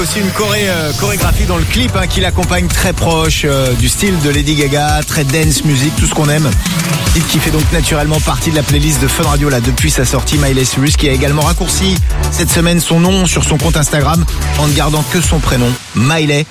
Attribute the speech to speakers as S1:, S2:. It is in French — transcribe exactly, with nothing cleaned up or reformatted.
S1: Aussi une choré, euh, chorégraphie dans le clip hein, qui l'accompagne très proche euh, du style de Lady Gaga, très dance music, tout ce qu'on aime. Titre qui fait donc naturellement partie de la playlist de Fun Radio là depuis sa sortie. Miley Cyrus qui a également raccourci cette semaine son nom sur son compte Instagram en ne gardant que son prénom, Miley.